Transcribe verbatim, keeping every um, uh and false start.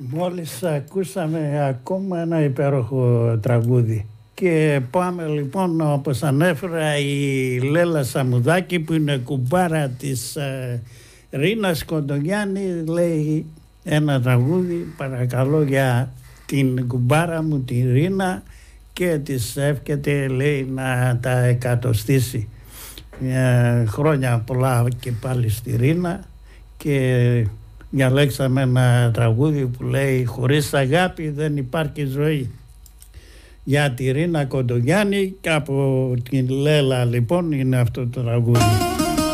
Μόλις ακούσαμε ακόμα ένα υπέροχο τραγούδι. Και πάμε λοιπόν, όπως ανέφερα, η Λέλα Σαμουδάκη που είναι κουμπάρα της ε, Ρίνας Κοντογιάννη, λέει ένα τραγούδι, παρακαλώ, για την κουμπάρα μου την Ρίνα, και της εύχεται, λέει, να τα εκατοστήσει. Ε, χρόνια πολλά και πάλι στη Ρίνα, και διαλέξαμε ένα τραγούδι που λέει «Χωρίς αγάπη δεν υπάρχει ζωή». Για τη Ρίνα Κοντογιάννη, και από την Λέλα λοιπόν είναι αυτό το τραγούδι.